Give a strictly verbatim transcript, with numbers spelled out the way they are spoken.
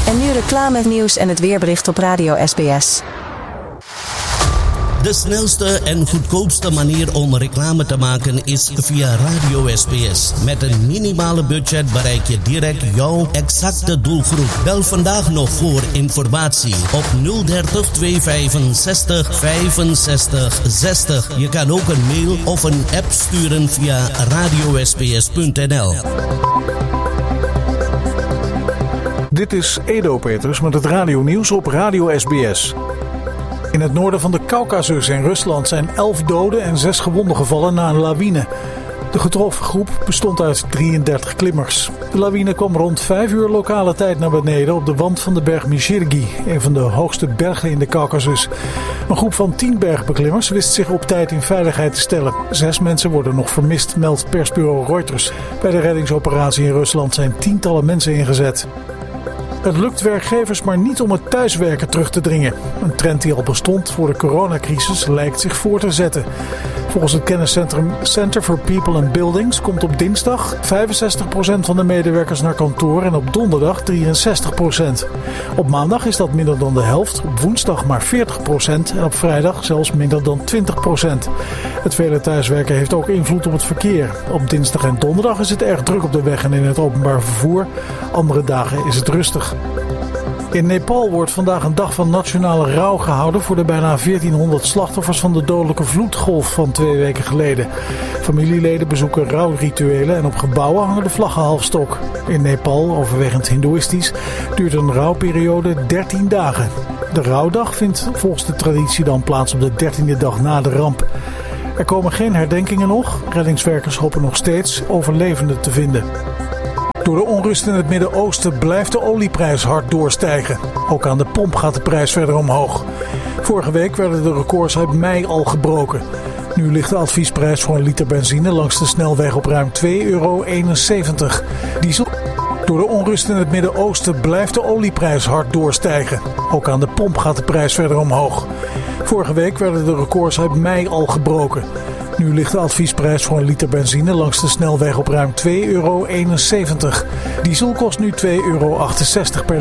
En nu reclame, nieuws en het weerbericht op Radio S B S. De snelste en goedkoopste manier om reclame te maken is via Radio S B S. Met een minimale budget bereik je direct jouw exacte doelgroep. Bel vandaag nog voor informatie op nul dertig tweehonderdvijfenzestig vijfenzestig zestig. Je kan ook een mail of een app sturen via radio s b s punt n l. Dit is Edo Peters met het radionieuws op Radio S B S. In het noorden van de Kaukasus in Rusland zijn elf doden en zes gewonden gevallen na een lawine. De getroffen groep bestond uit drieëndertig klimmers. De lawine kwam rond vijf uur lokale tijd naar beneden op de wand van de berg Mishirgi, een van de hoogste bergen in de Kaukasus. Een groep van tien bergbeklimmers wist zich op tijd in veiligheid te stellen. Zes mensen worden nog vermist, meldt persbureau Reuters. Bij de reddingsoperatie in Rusland zijn tientallen mensen ingezet. Het lukt werkgevers maar niet om het thuiswerken terug te dringen. Een trend die al bestond voor de coronacrisis lijkt zich voor te zetten. Volgens het kenniscentrum Center for People and Buildings komt op dinsdag vijfenzestig procent van de medewerkers naar kantoor en op donderdag drieënzestig procent. Op maandag is dat minder dan de helft, op woensdag maar veertig procent en op vrijdag zelfs minder dan twintig procent. Het vele thuiswerken heeft ook invloed op het verkeer. Op dinsdag en donderdag is het erg druk op de weg en in het openbaar vervoer. Andere dagen is het rustig. In Nepal wordt vandaag een dag van nationale rouw gehouden voor de bijna veertienhonderd slachtoffers van de dodelijke vloedgolf van twee weken geleden. Familieleden bezoeken rouwrituelen en op gebouwen hangen de vlaggen halfstok. In Nepal, overwegend hindoeïstisch, duurt een rouwperiode dertien dagen. De rouwdag vindt volgens de traditie dan plaats op de dertiende dag na de ramp. Er komen geen herdenkingen nog. Reddingswerkers hopen nog steeds overlevenden te vinden. Door de onrust in het Midden-Oosten blijft de olieprijs hard doorstijgen. Ook aan de pomp gaat de prijs verder omhoog. Vorige week werden de records uit mei al gebroken. Nu ligt de adviesprijs voor een liter benzine langs de snelweg op ruim twee euro eenenzeventig. Diesel... Door de onrust in het Midden-Oosten blijft de olieprijs hard doorstijgen. Ook aan de pomp gaat de prijs verder omhoog. Vorige week werden de records uit mei al gebroken. Nu ligt de adviesprijs voor een liter benzine langs de snelweg op ruim twee euro eenenzeventig. Diesel kost nu twee euro achtenzestig per